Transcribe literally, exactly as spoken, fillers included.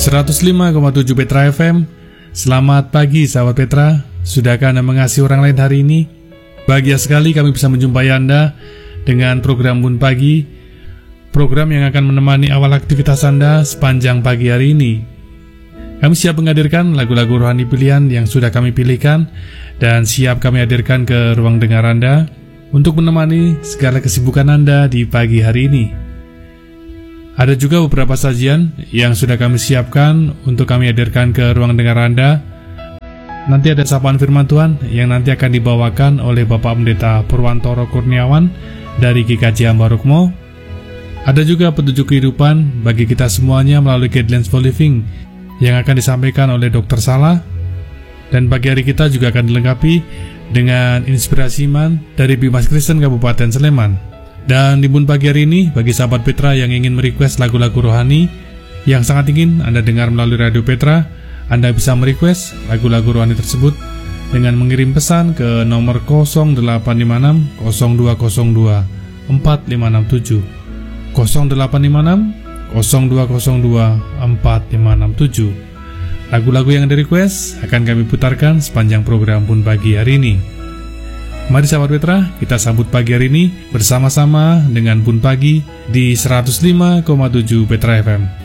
seratus lima koma tujuh Petra F M. Selamat pagi sahabat Petra. Sudahkah Anda mengasihi orang lain hari ini? Bahagia sekali kami bisa menjumpai Anda dengan program Bun Pagi, program yang akan menemani awal aktivitas Anda sepanjang pagi hari ini. Kami siap menghadirkan lagu-lagu rohani pilihan yang sudah kami pilihkan, dan siap kami hadirkan ke ruang dengar Anda untuk menemani segala kesibukan Anda di pagi hari ini. Ada juga beberapa sajian yang sudah kami siapkan untuk kami hadirkan ke ruang dengar Anda. Nanti ada sapaan firman Tuhan yang nanti akan dibawakan oleh Bapak Pendeta Purwantoro Kurniawan dari G K J Ambarukmo. Ada juga petunjuk kehidupan bagi kita semuanya melalui Guidelines for Living yang akan disampaikan oleh Dokter Salah. Dan pagi hari kita juga akan dilengkapi dengan inspirasi iman dari Bimas Kristen Kabupaten Sleman. Dan di Bun Pagi hari ini, bagi sahabat Petra yang ingin merequest lagu-lagu rohani yang sangat ingin Anda dengar melalui Radio Petra, Anda bisa merequest lagu-lagu rohani tersebut dengan mengirim pesan ke nomor nol delapan lima enam nol dua nol dua empat lima enam tujuh nol delapan lima enam nol dua nol dua empat lima enam tujuh. Lagu-lagu yang di-request akan kami putarkan sepanjang program Bun Pagi hari ini. Mari sahabat Petra, kita sambut pagi hari ini bersama-sama dengan Bun Pagi di seratus lima koma tujuh Petra F M.